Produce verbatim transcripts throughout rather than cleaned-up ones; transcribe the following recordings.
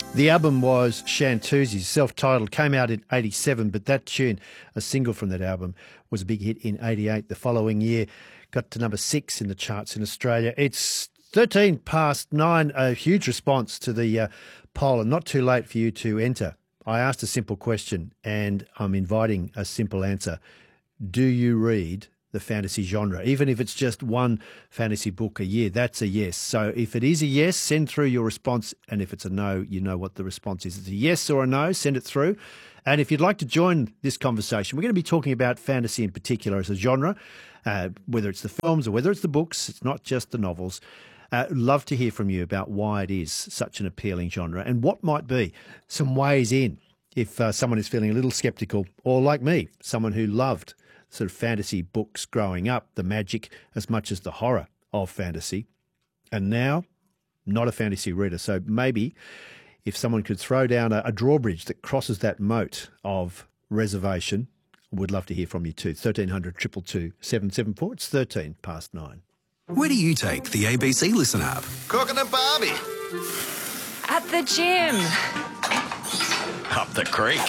The album was Shantuzzi's, self-titled, came out in eighty-seven, but that tune, a single from that album, was a big hit in eighty-eight. The following year, got to number six in the charts in Australia. It's thirteen past nine, a huge response to the uh, poll, and not too late for you to enter. I asked a simple question, and I'm inviting a simple answer. Do you read the fantasy genre? Even if it's just one fantasy book a year, that's a yes. So if it is a yes, send through your response. And if it's a no, you know what the response is. It's a yes or a no, send it through. And if you'd like to join this conversation, we're going to be talking about fantasy in particular as a genre, uh, whether it's the films or whether it's the books. It's not just the novels. Uh, love to hear from you about why it is such an appealing genre and what might be some ways in if uh, someone is feeling a little sceptical, or like me, someone who loved sort of fantasy books growing up, the magic as much as the horror of fantasy, and now not a fantasy reader. So maybe if someone could throw down a, a drawbridge that crosses that moat of reservation, would love to hear from you too. thirteen hundred, two two two, seven seven four. It's thirteen past nine. Where do you take the A B C Listen app? Cooking a Barbie. At the gym. Up the creek.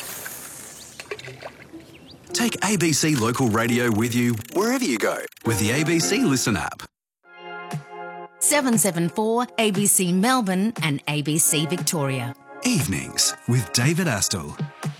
Take A B C Local Radio with you wherever you go with the A B C Listen app. seven seven four A B C Melbourne and A B C Victoria. Evenings with David Astle.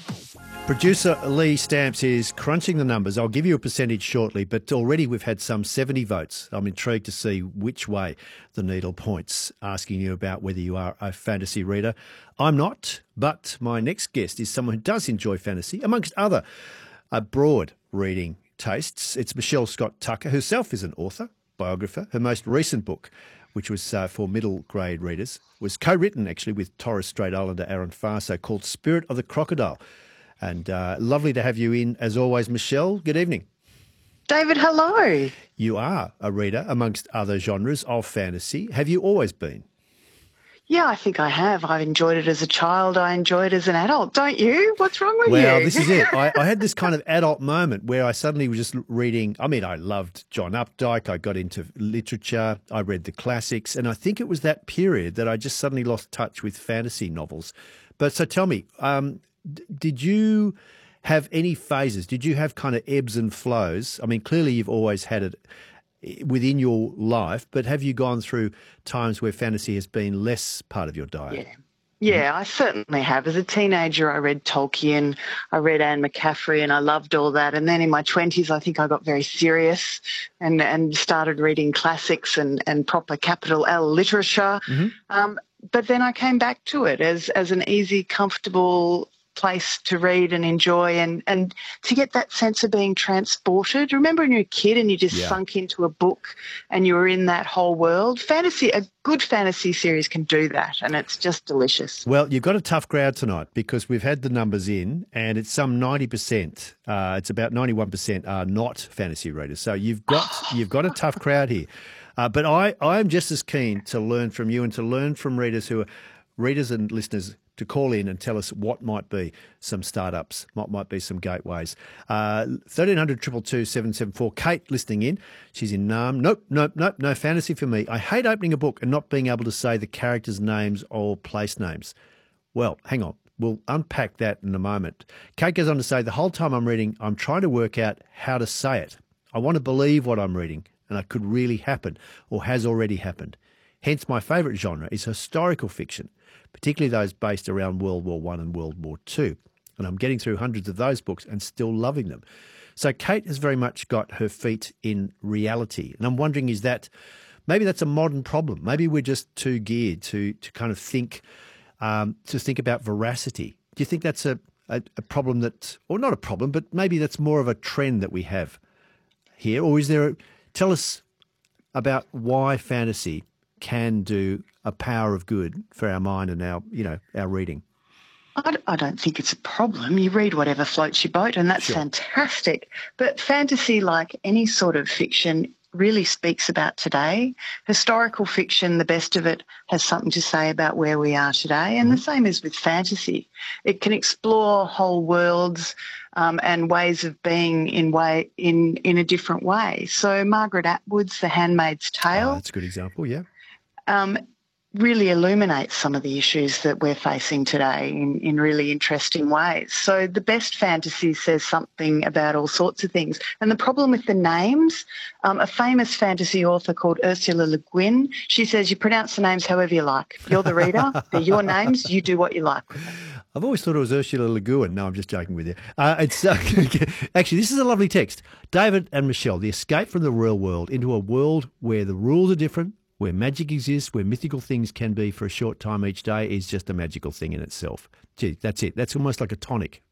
Producer Lee Stamps is crunching the numbers. I'll give you a percentage shortly, but already we've had some seventy votes. I'm intrigued to see which way the needle points, asking you about whether you are a fantasy reader. I'm not, but my next guest is someone who does enjoy fantasy, amongst other uh, broad reading tastes. It's Michelle Scott Tucker, who herself is an author, biographer. Her most recent book, which was uh, for middle grade readers, was co-written actually with Torres Strait Islander Aaron Farso, called Spirit of the Crocodile. And uh, lovely to have you in, as always, Michelle. Good evening. David, hello. You are a reader, amongst other genres of fantasy. Have you always been? Yeah, I think I have. I've enjoyed it as a child. I enjoy it as an adult. Don't you? What's wrong with well, you? Well, this is it. I, I had this kind of adult moment where I suddenly was just reading. I mean, I loved John Updike. I got into literature. I read the classics. And I think it was that period that I just suddenly lost touch with fantasy novels. But so tell me, um, d- did you have any phases? Did you have kind of ebbs and flows? I mean, clearly you've always had it within your life, but have you gone through times where fantasy has been less part of your diet? Yeah. Yeah, I certainly have. As a teenager, I read Tolkien, I read Anne McCaffrey, and I loved all that. And then in my twenties, I think I got very serious and, and started reading classics and, and proper capital L literature. Mm-hmm. Um, but then I came back to it as, as an easy, comfortable place to read and enjoy, and, and to get that sense of being transported. Remember when you were a kid and you just yeah. sunk into a book and you were in that whole world? Fantasy, a good fantasy series can do that, and it's just delicious. Well, you've got a tough crowd tonight because we've had the numbers in and it's some ninety percent. Uh, it's about ninety-one percent are not fantasy readers. So you've got you've got a tough crowd here. Uh, but I, I'm just as keen to learn from you and to learn from readers who are readers and listeners to call in and tell us what might be some startups, what might be some gateways. Uh, thirteen hundred, two two two, seven seven four. Kate listening in. She's in Naarm. Nope, nope, nope, no fantasy for me. I hate opening a book and not being able to say the characters' names or place names. Well, hang on. We'll unpack that in a moment. Kate goes on to say, the whole time I'm reading, I'm trying to work out how to say it. I want to believe what I'm reading and it could really happen or has already happened. Hence, my favourite genre is historical fiction, particularly those based around World War One and World War Two. And I'm getting through hundreds of those books and still loving them. So Kate has very much got her feet in reality. And I'm wondering, is that, maybe that's a modern problem. Maybe we're just too geared to to kind of think, um, to think about veracity. Do you think that's a, a, a problem that, or not a problem, but maybe that's more of a trend that we have here? Or is there, a, tell us about why fantasy can do a power of good for our mind and our, you know, our reading. I, I don't think it's a problem. You read whatever floats your boat, and that's sure. fantastic. But fantasy, like any sort of fiction, really speaks about today. Historical fiction, the best of it, has something to say about where we are today, and mm-hmm. the same is with fantasy. It can explore whole worlds um, and ways of being in way in in a different way. So Margaret Atwood's The Handmaid's Tale. Oh, that's a good example, yeah. Um, really illuminates some of the issues that we're facing today in, in really interesting ways. So the best fantasy says something about all sorts of things. And the problem with the names, um, a famous fantasy author called Ursula Le Guin, she says you pronounce the names however you like. You're the reader, they're your names, you do what you like. I've always thought it was Ursula Le Guin. No, I'm just joking with you. Uh, it's uh, actually, this is a lovely text. David and Michelle, the escape from the real world into a world where the rules are different, where magic exists, where mythical things can be for a short time each day is just a magical thing in itself. Gee, that's it. That's almost like a tonic.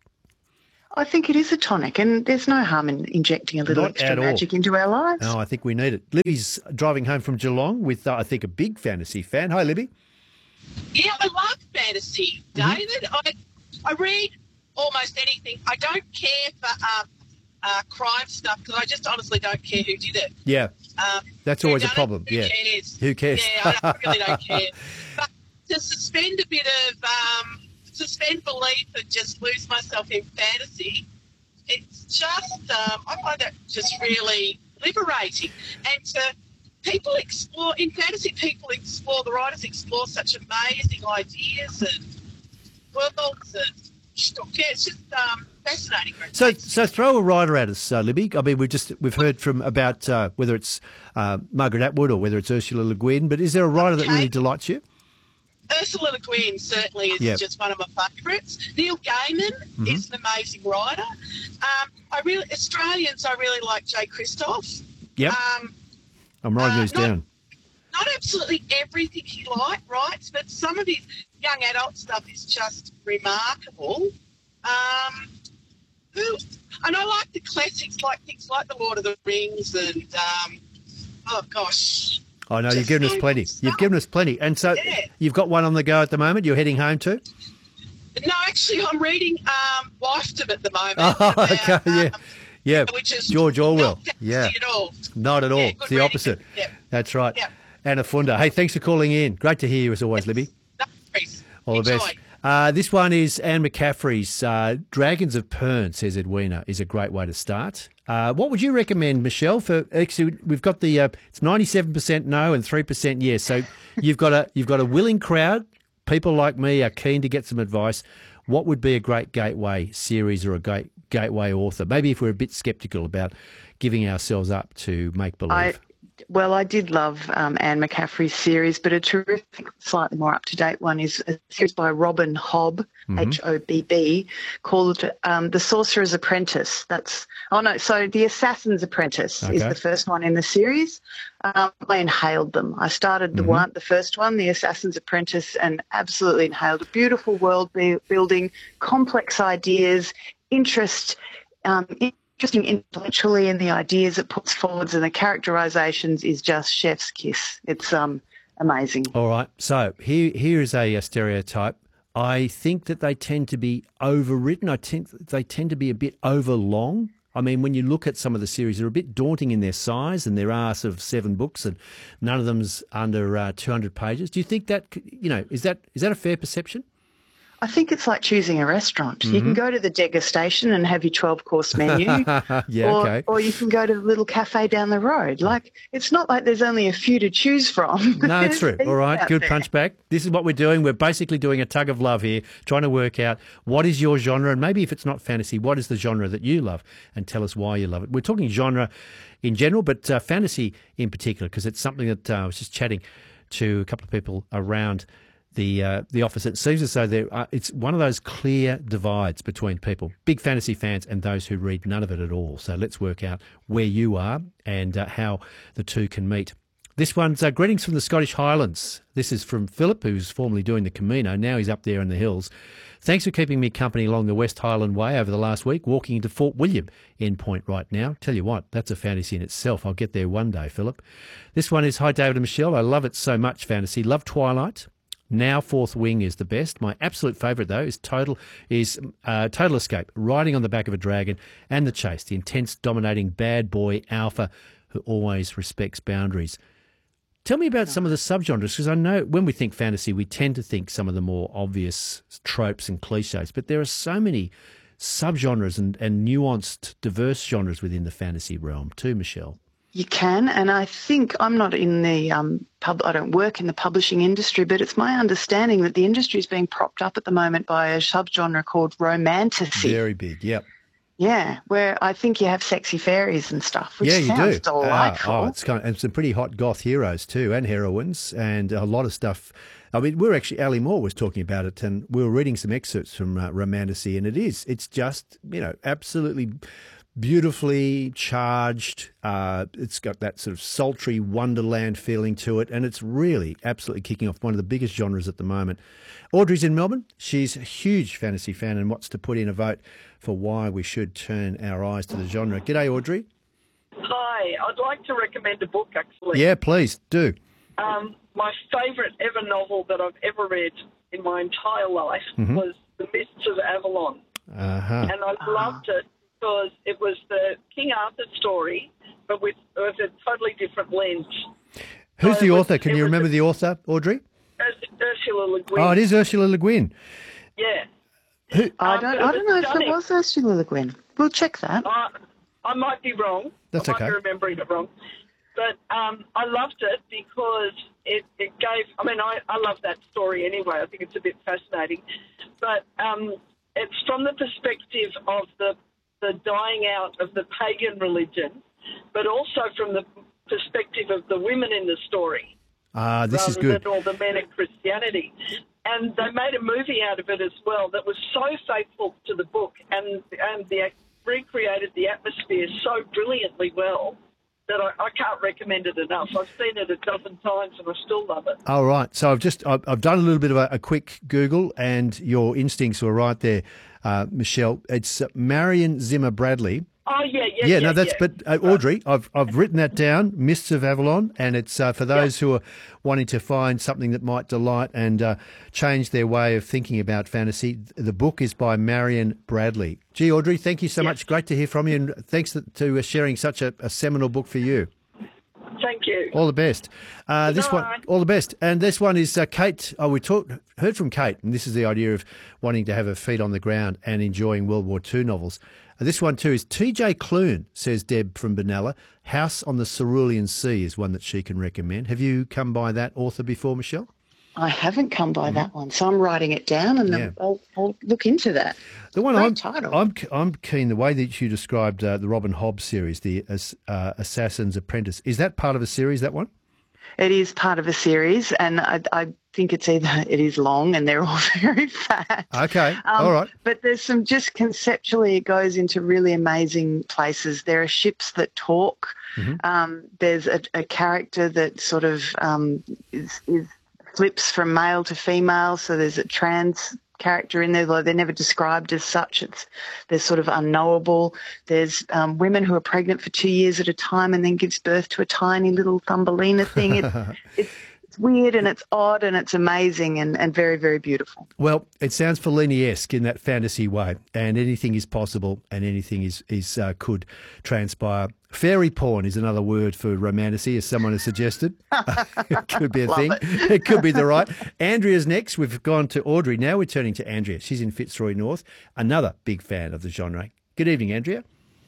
I think it is a tonic, and there's no harm in injecting a little Not extra at all. magic into our lives. No, I think we need it. Libby's driving home from Geelong with, uh, I think, a big fantasy fan. Hi, Libby. Yeah, I love fantasy, David. I I read almost anything. I don't care for um, uh, crime stuff because I just honestly don't care who did it. Yeah, Um, that's who always a done it, problem. Who Yeah. cares? Who cares? Yeah, I don't, really don't care. But to suspend a bit of, um, suspend belief and just lose myself in fantasy, it's just, um, I find that just really liberating. And to people explore, in fantasy, people explore, the writers explore such amazing ideas and worlds and, yeah, it's just um, fascinating. So, so throw a writer at us, uh, Libby. I mean, we've just we've heard from about uh, whether it's uh, Margaret Atwood or whether it's Ursula Le Guin. But is there a writer that Okay. really delights you? Ursula Le Guin certainly is Yep. just one of my favourites. Neil Gaiman Mm-hmm. is an amazing writer. Um, I really Australians, I really like Jay Christoph. Yep, Um, I'm writing uh, these not- down. not absolutely everything he like writes, but some of his young adult stuff is just remarkable. Um, who, and I like the classics, like things like The Lord of the Rings and um, oh gosh. I know you've just given us so plenty. much You've stuff. given us plenty, and so Yeah. you've got one on the go at the moment. You're heading home to. No, actually, I'm reading um, Wifedom at the moment. Oh, about, okay, yeah, um, yeah. which is George Orwell. not fantasy Yeah, at all. not at all. Yeah, It's good the reading. opposite. Yeah. That's right. Yeah. Anna Funda. Hey, thanks for calling in. Great to hear you as always, Libby. No worries. All the Enjoy. best. Uh, this one is Anne McCaffrey's uh, Dragons of Pern, says Edwina, is a great way to start. Uh, what would you recommend, Michelle? For actually, we've got the uh, it's ninety-seven percent no and three percent yes. So you've got a you've got a willing crowd. People like me are keen to get some advice. What would be a great gateway series or a great gateway author? Maybe if we're a bit sceptical about giving ourselves up to make believe. I, well, I did love um, Anne McCaffrey's series, but a terrific, slightly more up-to-date one is a series by Robin Hobb, Mm-hmm. H O B B, called um, The Sorcerer's Apprentice. That's, oh no, so The Assassin's Apprentice is Okay. the first one in the series. Um, I inhaled them. I started the Mm-hmm. one, the first one, The Assassin's Apprentice, and absolutely inhaled it. Beautiful world bu- building, complex ideas, interest, um, interesting intellectually in the ideas it puts forwards, and the characterizations is just chef's kiss. It's um amazing. All right. So here here is a, a stereotype. I think that they tend to be overwritten. I think they tend to be a bit overlong. I mean, when you look at some of the series, they're a bit daunting in their size, and there are sort of seven books, and none of them's under uh, two hundred pages. Do you think that, you know, is that is that a fair perception? I think it's like choosing a restaurant. You Mm-hmm. can go to the degustation and have your twelve-course menu, Yeah, or, okay. or you can go to the little cafe down the road. Like, it's not like there's only a few to choose from. No, it's There's true. All right, heaps good out punch back. This is what we're doing. We're basically doing a tug of love here, trying to work out what is your genre, and maybe if it's not fantasy, what is the genre that you love, and tell us why you love it. We're talking genre in general, but uh, fantasy in particular, because it's something that uh, I was just chatting to a couple of people around the uh, the office. It seems as though there are, it's one of those clear divides between people, big fantasy fans and those who read none of it at all. So let's work out where you are and uh, how the two can meet. This one's uh, greetings from the Scottish Highlands. This is from Philip, who's formerly doing the Camino. Now he's up there in the hills. Thanks for keeping me company along the West Highland Way over the last week, walking into Fort William end point right now. Tell you what, that's a fantasy in itself. I'll get there one day, Philip. This one is, hi, David and Michelle. I love it so much, fantasy. Love Twilight. Now Fourth Wing is the best. My absolute favourite, though, is Total is uh, Total Escape, riding on the back of a dragon, and The Chase, the intense, dominating bad boy alpha who always respects boundaries. Tell me about some of the subgenres, because I know when we think fantasy, we tend to think some of the more obvious tropes and cliches, but there are so many subgenres and, and nuanced, diverse genres within the fantasy realm too, Michelle. you can, and I think I'm not in the um, pub. I don't work in the publishing industry, but it's my understanding that the industry is being propped up at the moment by a subgenre called romantasy. Very big, yep. Yeah, where I think you have sexy fairies and stuff, which yeah, you sounds do. delightful. Ah, oh, it's kind of, and some pretty hot goth heroes too, and heroines, and a lot of stuff. I mean, we're actually, Ali Moore was talking about it, and we were reading some excerpts from uh, Romantasy, and it is, it's just, you know, absolutely beautifully charged. Uh, it's got that sort of sultry wonderland feeling to it, and it's really absolutely kicking off one of the biggest genres at the moment. Audrey's in Melbourne. She's a huge fantasy fan and wants to put in a vote for why we should turn our eyes to the genre. G'day, Audrey. Hi, I'd like to recommend a book, actually. Yeah, please, do. Um, my favourite ever novel that I've ever read in my entire life Mm-hmm. was The Mists of Avalon. Uh-huh. And I loved it because it was the King Arthur story, but with, with a totally different lens. Who's So the it was- author? Can it you was remember a- the author, Audrey? Urs- Ursula Le Guin. Oh, it is Ursula Le Guin. Yeah. Who? I Um, don't. it I was don't know if stunning. it was Ursula Le Guin. We'll check that. Uh, I might be wrong. That's I might okay. be remembering it wrong. But um, I loved it because it, it gave, I mean, I, I love that story anyway. I think it's a bit fascinating. But um, it's from the perspective of the, the dying out of the pagan religion, but also from the perspective of the women in the story. Ah, this rather is good. than all the men in Christianity. And they made a movie out of it as well that was so faithful to the book and, and the, recreated the atmosphere so brilliantly well that I, I can't recommend it enough. I've seen it a dozen times and I still love it. All right. So I've just I've, I've done a little bit of a, a quick Google, and your instincts were right there, uh, Michelle. It's uh, Marion Zimmer Bradley. Oh, yeah, yeah, Yeah, yeah. no, that's yeah. but uh, Audrey, I've I've written that down. Mists of Avalon, and it's uh, for those who are wanting to find something that might delight and uh, change their way of thinking about fantasy. The book is by Marion Bradley. Gee, Audrey, thank you so much. Great to hear from you, and thanks to, to uh, sharing such a, a seminal book for you. Thank you. All the best. Uh, this one, night. all the best. And this one is uh, Kate. Oh, we talked, heard from Kate, and this is the idea of wanting to have her feet on the ground and enjoying World War Two novels. Uh, this one too is T J Clune, says Deb from Benalla. House on the Cerulean Sea is one that she can recommend. Have you come by that author before, Michelle? I haven't come by that one, so I'm writing it down, and Yeah. I'll, I'll look into that. The one Great I'm, title. I'm I'm keen. The way that you described uh, the Robin Hobb series, the uh, Assassin's Apprentice, is that part of a series? That one? It is part of a series, and I, I think it's either it is long and they're all very fat. Okay, Um, all right. But there's some just conceptually, it goes into really amazing places. There are ships that talk. Mm-hmm. Um, there's a, a character that sort of um, is, is flips from male to female. So there's a trans character in there, though they're never described as such. It's they're sort of unknowable. There's um, women who are pregnant for two years at a time and then gives birth to a tiny little Thumbelina thing. It's, it's, it's weird and it's odd and it's amazing and, and very, very beautiful. Well, it sounds Fellini-esque in that fantasy way, and anything is possible, and anything is is uh, could transpire. Fairy porn is another word for romantasy, as someone has suggested. It could be a thing. It. it could be the right. Andrea's next. We've gone to Audrey. Now we're turning to Andrea. She's in Fitzroy North, another big fan of the genre. Good evening, Andrea.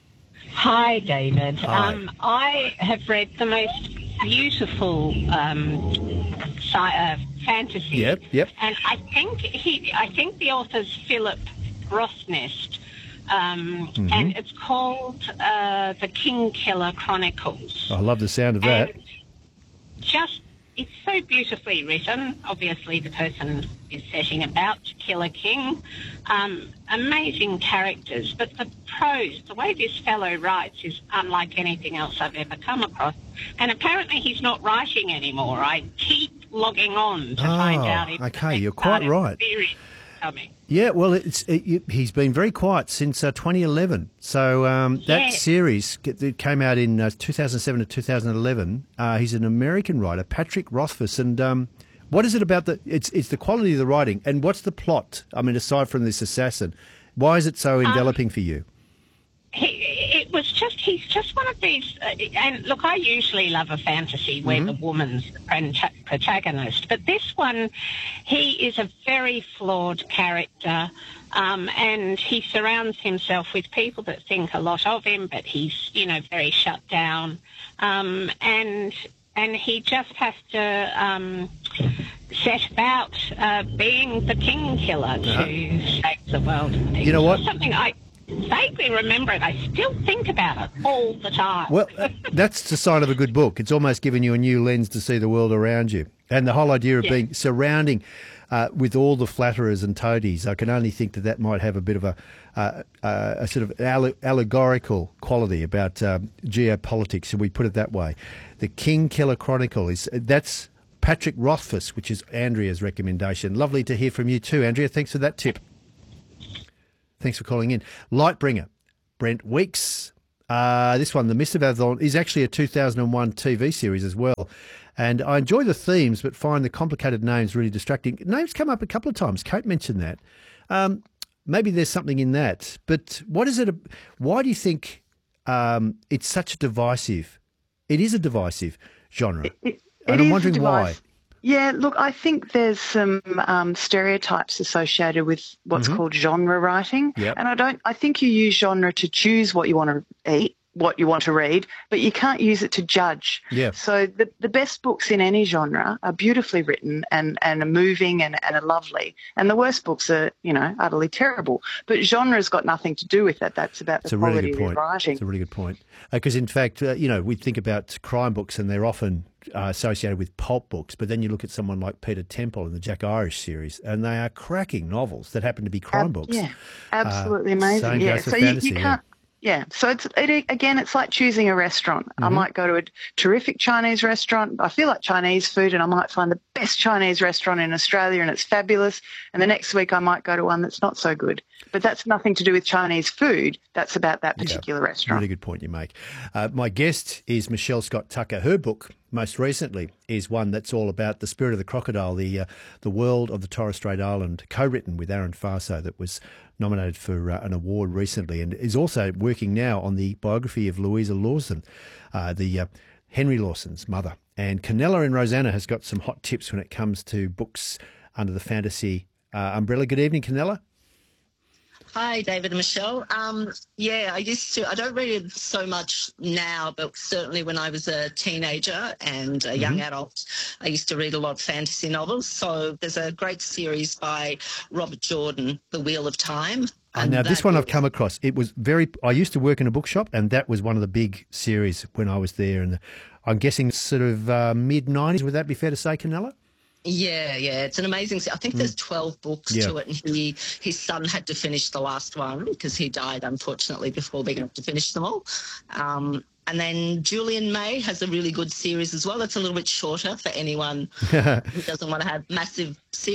Hi, David. Hi. Um, I have read the most beautiful um, sci- uh, fantasy. Yep, yep. And I think he, I think the author's Philip Rossnest, um, Mm-hmm. and it's called uh, The King Killer Chronicles. I love the sound of that. And just, it's so beautifully written. Obviously, the person is setting about to kill a king. Um, amazing characters, but the prose, the way this fellow writes is unlike anything else I've ever come across. And apparently he's not writing anymore. I keep logging on to find Oh, out if okay, the you're next part quite of right. the series is coming. Yeah, well, it's it, it, he's been very quiet since uh, twenty eleven. So um, that Yeah. series it came out in uh, two thousand seven to two thousand eleven. Uh, he's an American writer, Patrick Rothfuss, and um, what is it about the? It's it's the quality of the writing, and what's the plot? I mean, aside from this assassin, why is it so enveloping for you? He, it was just he's just one of these. Uh, and look, I usually love a fantasy where Mhm. the woman's the prota- protagonist, but this one, he is a very flawed character. Um, and he surrounds himself with people that think a lot of him, but he's, you know, very shut down. Um, and and he just has to um, set about uh, being the king killer to Uh-huh. save the world. You know what? It's something I vaguely remember it. I still think about it all the time. Well, uh, that's the sign of a good book. It's almost giving you a new lens to see the world around you. And the whole idea of Yeah. being surrounding uh, with all the flatterers and toadies, I can only think that that might have a bit of a, uh, uh, a sort of alle- allegorical quality about um, geopolitics, should we put it that way. The King Killer Chronicle, is that's Patrick Rothfuss, which is Andrea's recommendation. Lovely to hear from you too, Andrea. Thanks for that tip. Thanks for calling in. Lightbringer, Brent Weeks. Uh, this one, The Mist of Avalon, is actually a two thousand one T V series as well. And I enjoy the themes, but find the complicated names really distracting. Names come up a couple of times. Kate mentioned that. Um, maybe there's something in that. But what is it? Why do you think um, it's such a divisive? It is a divisive genre. It, it and I'm is wondering a why. device. Yeah, look, I think there's some um, stereotypes associated with what's Mhm. called genre writing, Yep. and I don't. I think you use genre to choose what you want to eat, what you want to read, but you can't use it to judge. Yeah. So the the best books in any genre are beautifully written and and are moving and and are lovely, and the worst books are, you know, utterly terrible. But genre's got nothing to do with it. That's about It's the a really quality good of point. your writing. It's a really good point. Because, in fact, uh, you know, we think about crime books and they're often uh, associated with pulp books. But then you look at someone like Peter Temple in the Jack Irish series, and they are cracking novels that happen to be crime Ab- books. Yeah, absolutely Uh, amazing. same Yeah, goes for so you, fantasy, you yeah. can't. Yeah, so it's it, again, it's like choosing a restaurant. I Mhm. might go to a terrific Chinese restaurant. I feel like Chinese food, and I might find the best Chinese restaurant in Australia, and it's fabulous. And the next week, I might go to one that's not so good. But that's nothing to do with Chinese food. That's about that particular restaurant. Really good point you make. Uh, my guest is Michelle Scott Tucker. Her book, most recently, is one that's all about the spirit of the crocodile, the uh, the world of the Torres Strait Island, co-written with Aaron Farso, that was nominated for uh, an award recently, and is also working now on the biography of Louisa Lawson, uh, the uh, Henry Lawson's mother. And Canella and Rosanna has got some hot tips when it comes to books under the fantasy uh, umbrella. Good evening, Canella. Hi, David and Michelle. Um, yeah, I used to, I don't read it so much now, but certainly when I was a teenager and a young Mhm. adult, I used to read a lot of fantasy novels. So there's a great series by Robert Jordan, The Wheel of Time. Uh, and now, this that one I've is- come across. It was very. I used to work in a bookshop, and that was one of the big series when I was there. And I'm guessing sort of uh, mid nineties. Would that be fair to say, Canella? Yeah, yeah, it's an amazing. se- I think there's twelve books Yeah. to it, and he his son had to finish the last one because he died unfortunately before being able to finish them all. Um, and then Julian May has a really good series as well. It's a little bit shorter for anyone who doesn't want to have massive series.